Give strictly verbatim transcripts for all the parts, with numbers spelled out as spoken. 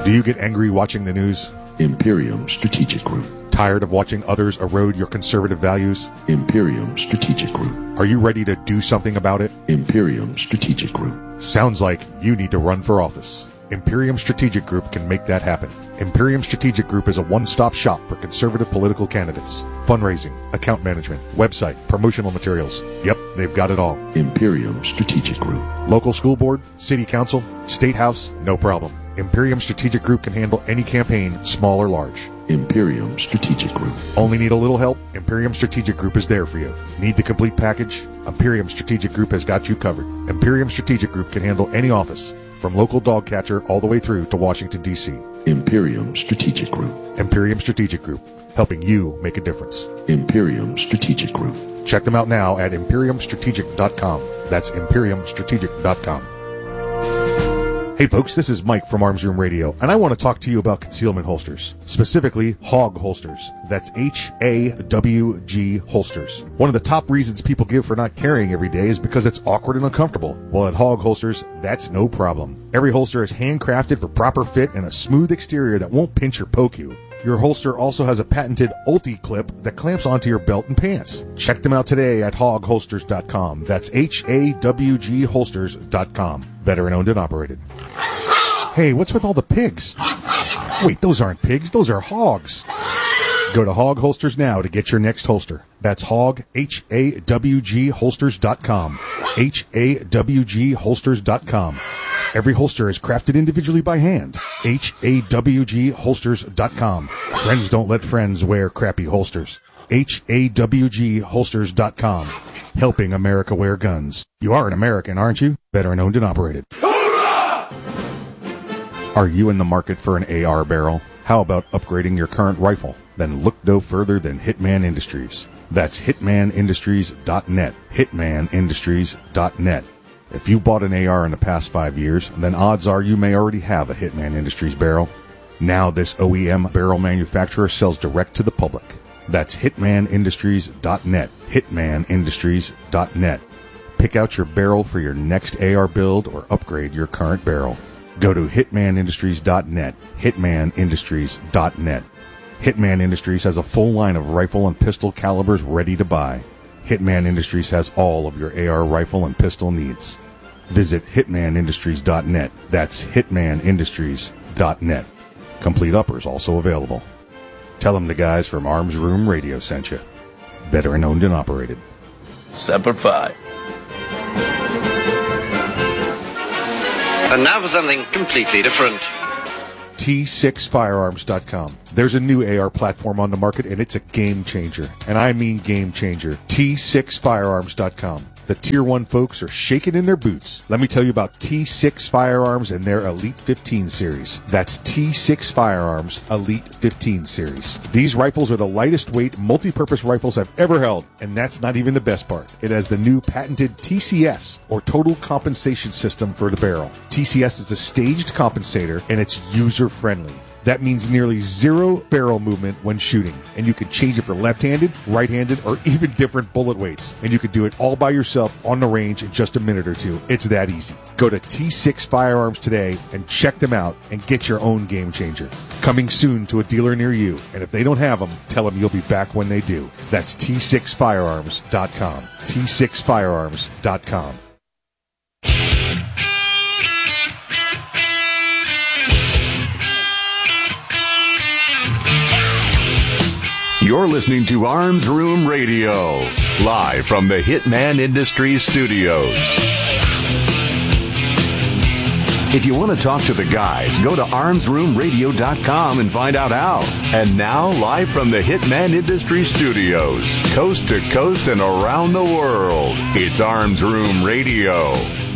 Do you get angry watching the news? Imperium Strategic Group. Tired of watching others erode your conservative values? Imperium Strategic Group. Are you ready to do something about it? Imperium Strategic Group. Sounds like you need to run for office. Imperium Strategic Group can make that happen. Imperium Strategic Group is a one-stop shop for conservative political candidates. Fundraising, account management, website, promotional materials. Yep, they've got it all. Imperium Strategic Group. Local school board, city council, state house, no problem. Imperium Strategic Group can handle any campaign, small or large. Imperium Strategic Group. Only need a little help? Imperium Strategic Group is there for you. Need the complete package? Imperium Strategic Group has got you covered. Imperium Strategic Group can handle any office, from local dog catcher all the way through to Washington, D C Imperium Strategic Group. Imperium Strategic Group, helping you make a difference. Imperium Strategic Group. Check them out now at imperium strategic dot com. That's imperium strategic dot com. Hey folks, this is Mike from Arms Room Radio, and I want to talk to you about concealment holsters, specifically Hawg holsters. That's H A W G holsters. One of the top reasons people give for not carrying every day is because it's awkward and uncomfortable. Well, at Hawg holsters, that's no problem. Every holster is handcrafted for proper fit and a smooth exterior that won't pinch or poke you. Your holster also has a patented Ulti clip that clamps onto your belt and pants. Check them out today at hog holsters dot com. That's H A W G holsters dot com. Veteran owned and operated. Hey, what's with all the pigs? Wait, those aren't pigs. Those are hogs. Go to Hawg Holsters now to get your next holster. That's Hog, H A W G holsters dot com. H A W G holsters dot com. Every holster is crafted individually by hand. H A W G holsters dot com. Friends don't let friends wear crappy holsters. H A W G holsters dot com. Helping America wear guns. You are an American, aren't you? Veteran owned and operated. Hoorah! Are you in the market for an A R barrel? How about upgrading your current rifle? Then look no further than Hitman Industries. That's hitman industries dot net. hitman industries dot net. If you bought an A R in the past five years, then odds are you may already have a Hitman Industries barrel. Now this O E M barrel manufacturer sells direct to the public. That's hitman industries dot net. hitman industries dot net. Pick out your barrel for your next A R build or upgrade your current barrel. Go to hitman industries dot net. hitman industries dot net. Hitman Industries has a full line of rifle and pistol calibers ready to buy. Hitman Industries has all of your A R rifle and pistol needs. Visit hitman industries dot net. That's hitman industries dot net. Complete uppers also available. Tell them the guys from Arms Room Radio sent you. Veteran owned and operated. Semper Fi. And now for something completely different. T six firearms dot com. There's a new A R platform on the market, and it's a game changer. And I mean game changer. T six firearms dot com. The Tier one folks are shaking in their boots. Let me tell you about T six Firearms and their Elite fifteen series. That's T six Firearms Elite fifteen series. These rifles are the lightest weight, multi-purpose rifles I've ever held, and that's not even the best part. It has the new patented T C S, or Total Compensation System, for the barrel. T C S is a staged compensator, and it's user-friendly. That means nearly zero barrel movement when shooting, and you can change it for left-handed, right-handed, or even different bullet weights. And you can do it all by yourself on the range in just a minute or two. It's that easy. Go to T six Firearms today and check them out and get your own game changer. Coming soon to a dealer near you, and if they don't have them, tell them you'll be back when they do. That's T six firearms dot com. T six firearms dot com. You're listening to Arms Room Radio, live from the Hitman Industries studios. If you want to talk to the guys, go to arms room radio dot com and find out how. And now, live from the Hitman Industries studios, coast to coast and around the world, it's Arms Room Radio.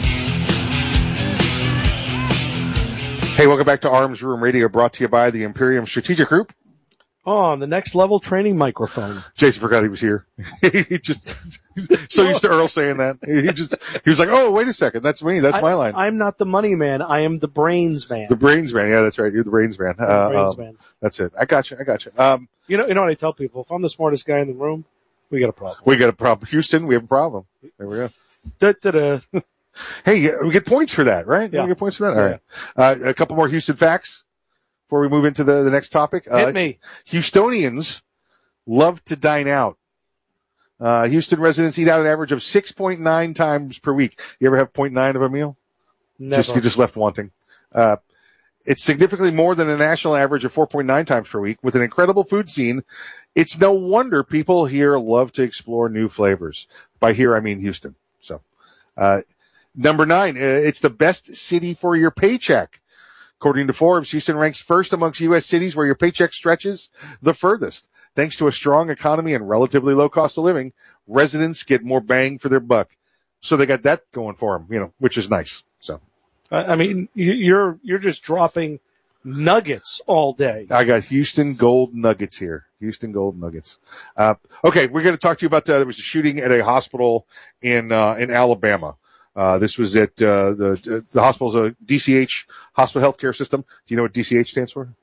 Hey, welcome back to Arms Room Radio, brought to you by the Imperium Strategic Group. Oh, the next level training microphone. Jason forgot he was here. He just so used to Earl saying that. He just he was like, "Oh, wait a second, that's me. That's I, my line." I'm not the money man. I am the brains man. The brains man. Yeah, that's right. You're the brains man. The Uh, brains um, man. That's it. I got you. I got you. Um, You know, you know what I tell people? If I'm the smartest guy in the room, we got a problem. we got a problem. Houston, we have a problem. There we go. Da, da, da. Hey, we get points for that, right? Yeah. We get points for that. All right. Uh, a couple more Houston facts. before we move into the, the next topic? Hit Uh, me. Houstonians love to dine out. Uh, Houston residents eat out an average of six point nine times per week. You ever have zero point nine of a meal? Never. Just, you just left wanting. Uh, it's significantly more than a national average of four point nine times per week. With an incredible food scene, it's no wonder people here love to explore new flavors. By here, I mean Houston. So, uh, number nine, uh, it's the best city for your paycheck. According to Forbes, Houston ranks first amongst U S cities where your paycheck stretches the furthest. Thanks to a strong economy and relatively low cost of living, residents get more bang for their buck. So they got that going for them, you know, which is nice. So, I mean, you- you're you're just dropping nuggets all day. I got Houston Gold Nuggets here. Houston Gold Nuggets. Uh, okay, we're going to talk to you about uh, there was a shooting at a hospital in uh, in Alabama. Uh, this was at uh, the the hospital's a D C H Hospital Healthcare System. Do you know what D C H stands for?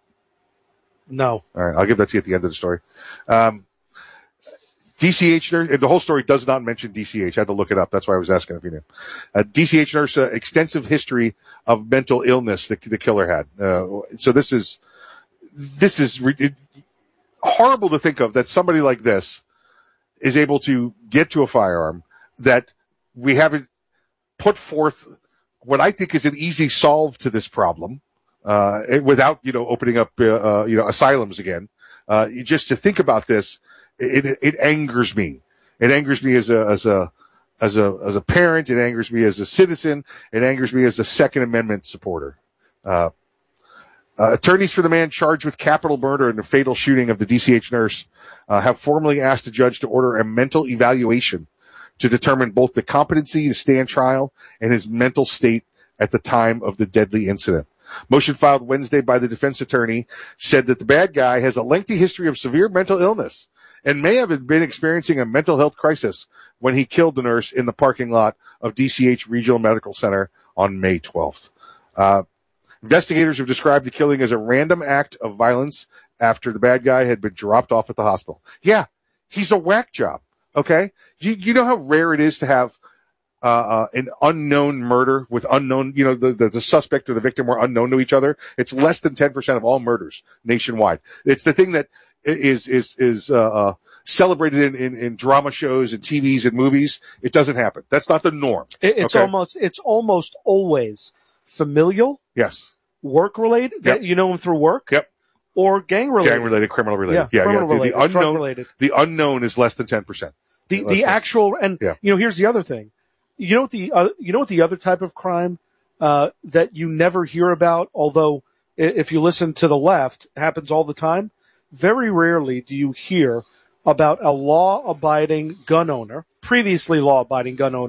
No. All right, I'll give that to you at the end of the story. Um, D C H nurse, the whole story does not mention D C H. I had to look it up. That's why I was asking if you knew. Uh, D C H nurse, uh, extensive history of mental illness that the killer had. Uh, so this is, this is re- it, horrible to think of that somebody like this is able to get to a firearm, that we haven't put forth what I think is an easy solve to this problem. Uh, without, you know, opening up, uh, uh, you know, asylums again. Uh, you just to think about this, it, it, it angers me. It angers me as a, as a, as a, as a parent. It angers me as a citizen. It angers me as a Second Amendment supporter. Uh, uh, attorneys for the man charged with capital murder in the fatal shooting of the D C H nurse, uh, have formally asked the judge to order a mental evaluation to determine both the competency to stand trial and his mental state at the time of the deadly incident. Motion filed Wednesday by the defense attorney said that the bad guy has a lengthy history of severe mental illness and may have been experiencing a mental health crisis when he killed the nurse in the parking lot of D C H Regional Medical Center on May twelfth. Uh, investigators have described the killing as a random act of violence after the bad guy had been dropped off at the hospital. Yeah, he's a whack job, okay? You, you know how rare it is to have Uh, uh, an unknown murder with unknown, you know, the, the, the suspect or the victim were unknown to each other. It's less than ten percent of all murders nationwide. It's the thing that is, is, is, uh, uh, celebrated in, in, in drama shows and T Vs and movies. It doesn't happen. That's not the norm. It, it's okay? almost it's almost always familial, Yes. work related. Yep. You know them through work. Yep. Or gang related. Gang related, criminal related. Yeah, Yeah. criminal yeah. related, The, the drug unknown, related. the unknown is less than ten percent. The Less the than- actual and Yeah. you know here's the other thing. You know what the uh, you know what the other type of crime uh, that you never hear about, although i- if you listen to the left, happens all the time. Very rarely do you hear about a law-abiding gun owner, previously law-abiding gun owner,